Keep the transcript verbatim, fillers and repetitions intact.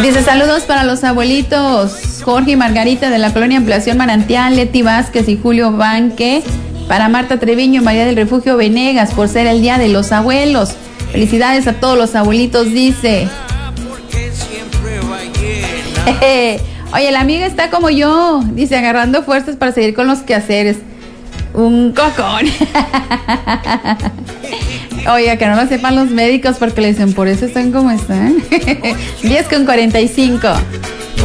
Dice saludos para los abuelitos Jorge y Margarita de la colonia Ampliación Manantial, Leti Vázquez y Julio Banque, para Marta Treviño y María del Refugio Venegas por ser el día de los abuelos. Felicidades a todos los abuelitos, dice. Oye, la amiga está como yo, dice, agarrando fuerzas para seguir con los quehaceres. Un cocón. Oiga, que no lo sepan los médicos porque le dicen, por eso están como están. diez con cuarenta y cinco.